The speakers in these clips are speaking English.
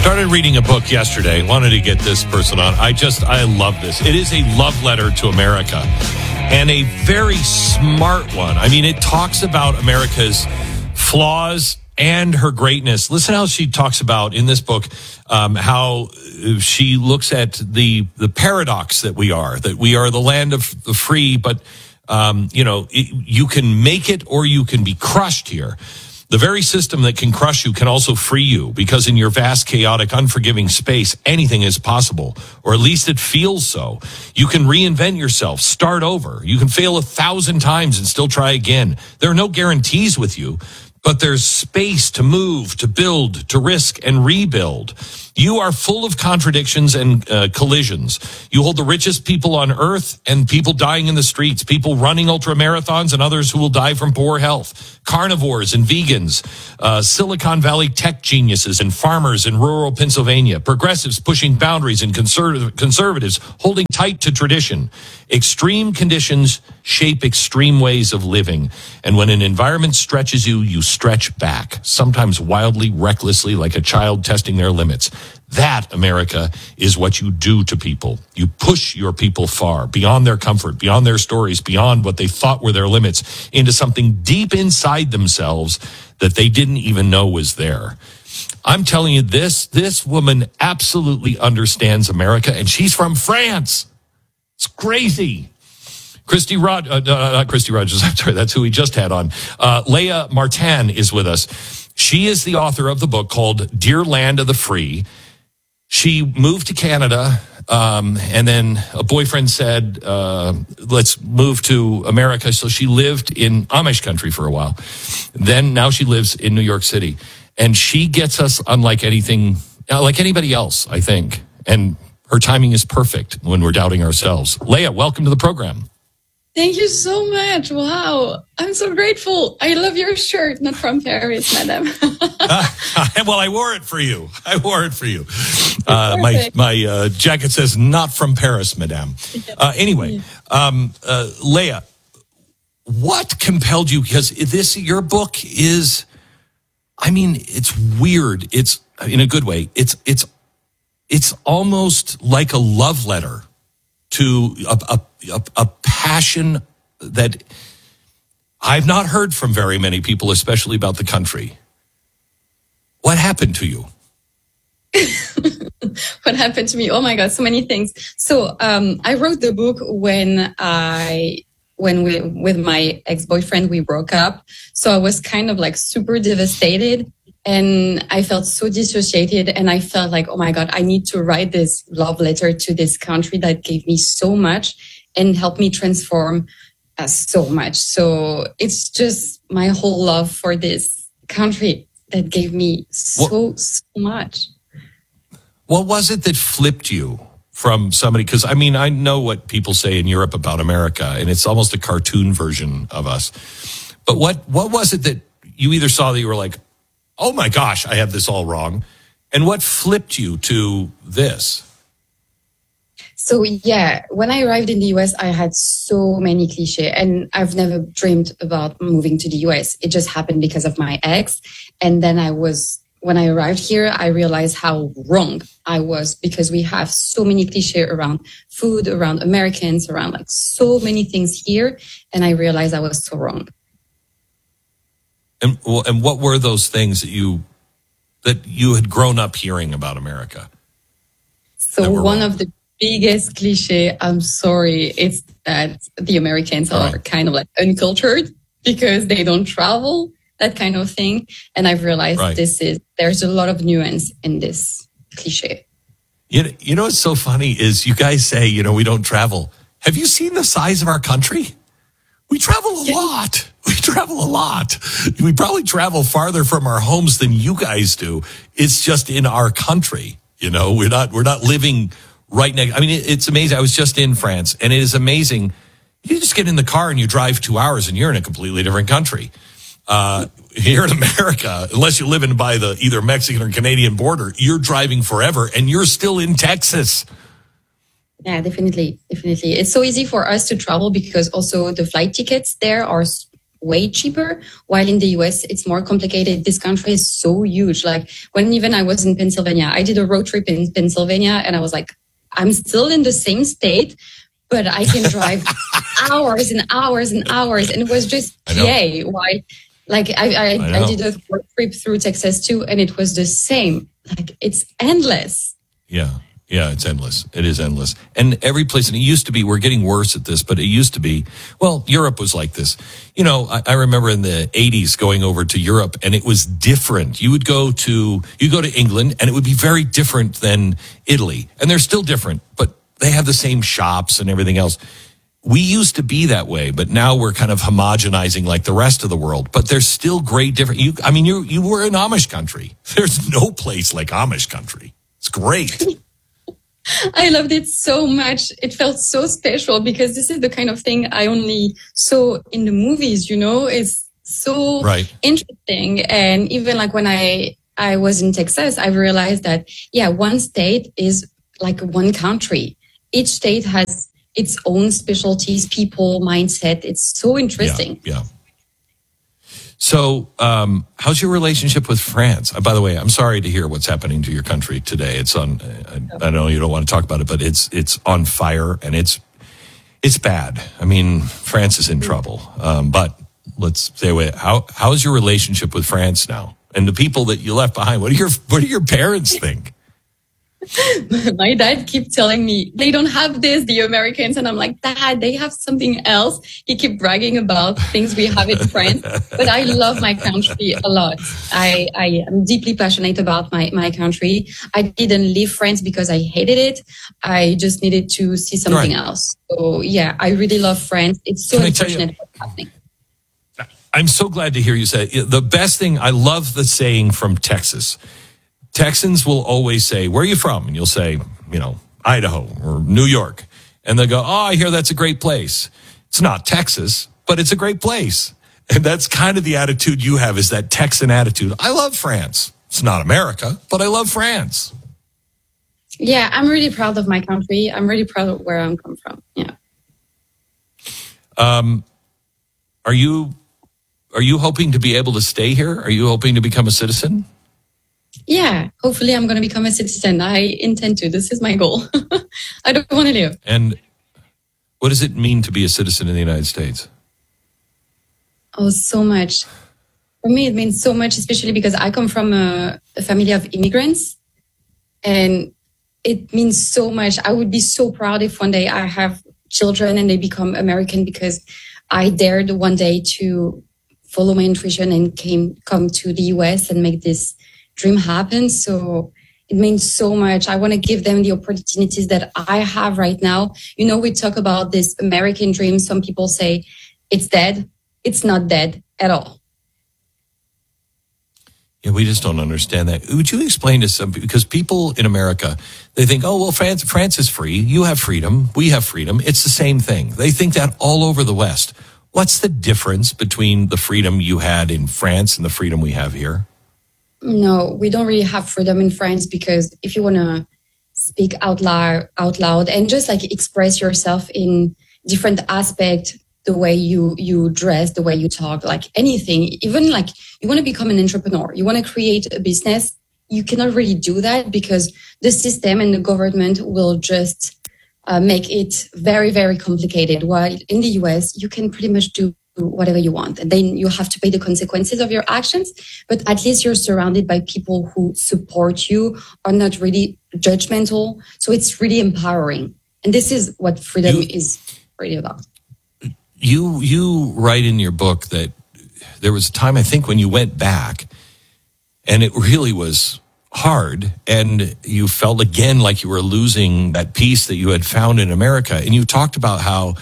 Started reading a book yesterday. Wanted to get this person on. I love this. It is a love letter to America and a very smart one. I mean, it talks about America's flaws and her greatness. Listen how she talks about in this book how she looks at the paradox that we are the land of the free, but you can make it or you can be crushed here. The very system that can crush you can also free you, because in your vast, chaotic, unforgiving space, anything is possible, or at least it feels so. You can reinvent yourself, start over. You can fail 1,000 times and still try again. There are no guarantees with you, but there's space to move, to build, to risk, and rebuild. You are full of contradictions and collisions. You hold the richest people on earth and people dying in the streets, people running ultra marathons and others who will die from poor health, carnivores and vegans, Silicon Valley tech geniuses and farmers in rural Pennsylvania, progressives pushing boundaries and conservatives holding tight to tradition. Extreme conditions shape extreme ways of living. And when an environment stretches you, you stretch back, sometimes wildly, recklessly, like a child testing their limits. That, America, is what you do to people. You push your people far, beyond their comfort, beyond their stories, beyond what they thought were their limits, into something deep inside themselves that they didn't even know was there. I'm telling you, this woman absolutely understands America, and she's from France. It's crazy. not Christy Rogers, I'm sorry, that's who we just had on. Leah Martin is with us. She is the author of the book called Dear Land of the Free. She moved to Canada, and then a boyfriend said, let's move to America. So she lived in Amish country for a while. Then now she lives in New York City. And she gets us unlike anything, like anybody else, I think. And her timing is perfect when we're doubting ourselves. Leah, welcome to the program. Thank you so much. Wow. I'm so grateful. I love your shirt. Not from Paris, madam. Well, I wore it for you. My jacket says not from Paris, madame. Anyway, Leah, what compelled you? Because your book is, I mean, it's weird. It's in a good way. It's almost like a love letter to a passion that I've not heard from very many people, especially about the country. What happened to you? What happened to me? Oh my God, so many things. So I wrote the book when with my ex-boyfriend, we broke up. So I was kind of like super devastated. And I felt so dissociated, and I felt like, oh my God, I need to write this love letter to this country that gave me so much and helped me transform so much. So it's just my whole love for this country that gave me so much. What was it that flipped you from somebody? Because, I mean, I know what people say in Europe about America, and it's almost a cartoon version of us. But what was it that you either saw that you were like, oh my gosh, I have this all wrong? And what flipped you to this? So yeah, when I arrived in the US, I had so many cliches, and I've never dreamed about moving to the US. It just happened because of my ex. And then when I arrived here, I realized how wrong I was, because we have so many cliches around food, around Americans, around like so many things here. And I realized I was so wrong. And what were those things that you had grown up hearing about America? So one of the biggest cliche, I'm sorry, it's that the Americans are kind of like uncultured because they don't travel, that kind of thing. And I've realized there's a lot of nuance in this cliche. You know what's so funny is you guys say, we don't travel. Have you seen the size of our country? We travel a lot. We probably travel farther from our homes than you guys do. It's just in our country. We're not living right next. I mean, it's amazing. I was just in France, and it is amazing. You just get in the car and you drive 2 hours and you're in a completely different country. Here in America, unless you live by the either Mexican or Canadian border, you're driving forever and you're still in Texas. Yeah, definitely. It's so easy for us to travel because also the flight tickets there are way cheaper, while in the US, it's more complicated. This country is so huge. Like when even I was in Pennsylvania, I did a road trip in Pennsylvania and I was like, I'm still in the same state, but I can drive hours and hours and hours. And it was just yay. Why? Like I did a road trip through Texas too, and it was the same. Like it's endless. Yeah. Yeah, it's endless. It is endless. And every place, and it used to be, we're getting worse at this, but it used to be, well, Europe was like this. You know, I remember in the 80s going over to Europe and it was different. You go to England and it would be very different than Italy. And they're still different, but they have the same shops and everything else. We used to be that way, but now we're kind of homogenizing like the rest of the world. But there's still great different. You were in Amish country. There's no place like Amish country. It's great. I loved it so much. It felt so special because this is the kind of thing I only saw in the movies, you know, it's so interesting. And even like when I was in Texas, I realized that, one state is like one country. Each state has its own specialties, people, mindset. It's so interesting. Yeah. So, how's your relationship with France? By the way, I'm sorry to hear what's happening to your country today. It's on. I know you don't want to talk about it, but it's on fire and it's bad. I mean, France is in trouble. But let's stay away. How's your relationship with France now? And the people that you left behind? What do your parents think? My dad keeps telling me they don't have this, the Americans, and I'm like, Dad, they have something else. He keeps bragging about things we have in France, but I love my country a lot. I am deeply passionate about my country. I didn't leave France because I hated it. I just needed to see something else. So yeah, I really love France. It's so unfortunate what's happening. I'm so glad to hear you say it. The best thing, I love the saying from Texas. Texans will always say, where are you from? And you'll say, Idaho or New York. And they'll go, oh, I hear that's a great place. It's not Texas, but it's a great place. And that's kind of the attitude you have, is that Texan attitude. I love France. It's not America, but I love France. Yeah, I'm really proud of my country. I'm really proud of where I'm come from. Yeah. Are you hoping to be able to stay here? Are you hoping to become a citizen? Yeah, hopefully I'm going to become a citizen. I intend to. This is my goal. I don't want to live. And what does it mean to be a citizen in the United States? Oh, so much. For me, it means so much, especially because I come from a family of immigrants. And it means so much. I would be so proud if one day I have children and they become American, because I dared one day to follow my intuition and come to the US and make this dream happen. So it means so much. I want to give them the opportunities that I have right now. You know, we talk about this American dream. Some people say it's dead. It's not dead at all. Yeah, we just don't understand that. Would you explain to some, because people in America, they think, oh, well, France is free. You have freedom. We have freedom. It's the same thing. They think that all over the West. What's the difference between the freedom you had in France and the freedom we have here? No, we don't really have freedom in France, because if you want to speak out loud and just like express yourself in different aspects, the way you dress, the way you talk, like anything, even like you want to become an entrepreneur, you want to create a business, you cannot really do that because the system and the government will just make it very, very complicated. While in the US, you can pretty much do whatever you want. And then you have to pay the consequences of your actions. But at least you're surrounded by people who support you, are not really judgmental. So it's really empowering. And this is what freedom is really about. You write in your book that there was a time, I think, when you went back and it really was hard and you felt again like you were losing that peace that you had found in America. And you talked about how,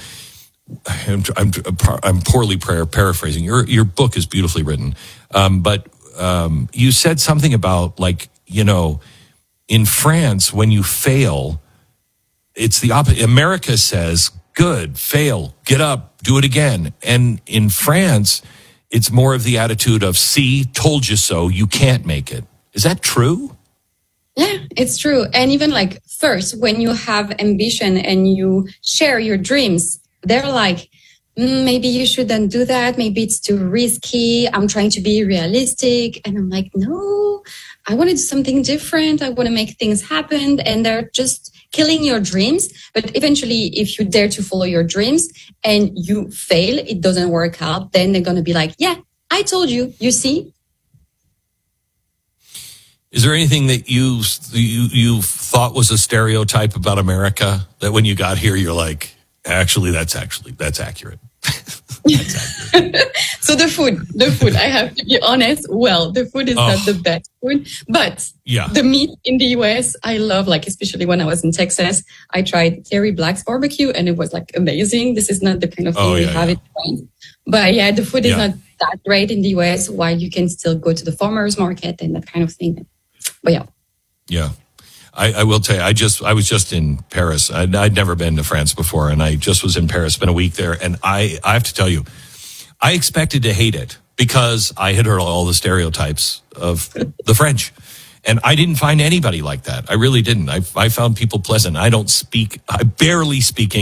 I'm poorly paraphrasing. Your book is beautifully written. But you said something about, like, in France, when you fail, it's the opposite. America says, good, fail, get up, do it again. And in France, it's more of the attitude of, see, told you so, you can't make it. Is that true? Yeah, it's true. And even like first, when you have ambition and you share your dreams, they're like, maybe you shouldn't do that. Maybe it's too risky. I'm trying to be realistic. And I'm like, no, I want to do something different. I want to make things happen. And they're just killing your dreams. But eventually, if you dare to follow your dreams and you fail, it doesn't work out, then they're going to be like, yeah, I told you, you see? Is there anything that you thought was a stereotype about America that when you got here, you're like, actually, that's accurate. That's accurate. So the food, I have to be honest. Well, the food is not the best food, but the meat in the US, I love, like, especially when I was in Texas, I tried Terry Black's barbecue and it was like amazing. This is not the kind of thing we have in France. But yeah, the food is not that great in the US, while you can still go to the farmer's market and that kind of thing. But yeah. Yeah. I will tell you, I was just in Paris. I'd never been to France before, and I just was in Paris, spent a week there, and I have to tell you, I expected to hate it because I had heard all the stereotypes of the French, and I didn't find anybody like that. I really didn't. I found people pleasant. I barely speak